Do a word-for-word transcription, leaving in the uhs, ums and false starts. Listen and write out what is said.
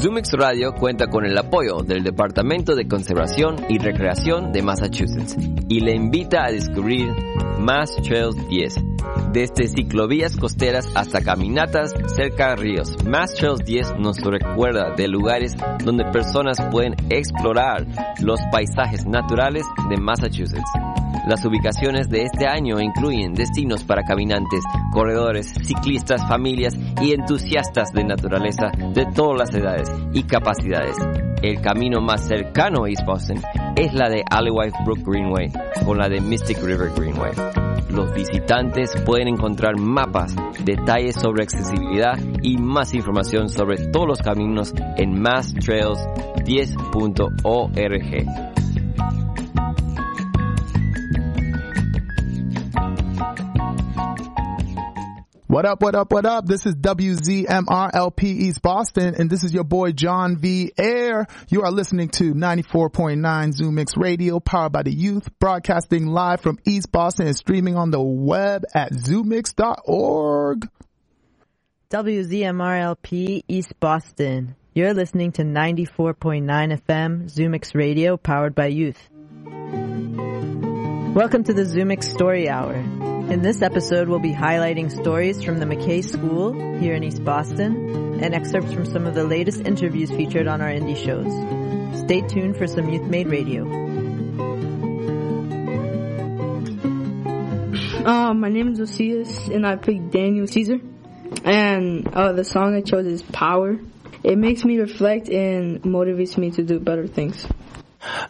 Zoomix Radio cuenta con el apoyo del Departamento de Conservación y Recreación de Massachusetts y le invita a descubrir Mass Trails diez. Desde ciclovías costeras hasta caminatas cerca de ríos, Mass Trails diez nos recuerda de lugares donde personas pueden explorar los paisajes naturales de Massachusetts. Las ubicaciones de este año incluyen destinos para caminantes, corredores, ciclistas, familias y entusiastas de naturaleza de todas las edades y capacidades. El camino más cercano a East Boston es la de Alewife Brook Greenway o la de Mystic River Greenway. Los visitantes pueden encontrar mapas, detalles sobre accesibilidad y más información sobre todos los caminos en mass trails diez punto org. What up, what up, what up? This is W Z M R L P East Boston, and this is your boy John V. Air. You are listening to ninety-four point nine Zoomix Radio, powered by the youth, broadcasting live from East Boston and streaming on the web at zoomix dot org. W Z M R L P East Boston. You're listening to ninety-four point nine F M Zoomix Radio, powered by youth. Welcome to the Zoomix Story Hour. In this episode, we'll be highlighting stories from the McKay School here in East Boston and excerpts from some of the latest interviews featured on our indie shows. Stay tuned for some Youth-Made Radio. Uh, my name is Osias, and I picked Daniel Caesar. And uh, the song I chose is Power. It makes me reflect and motivates me to do better things.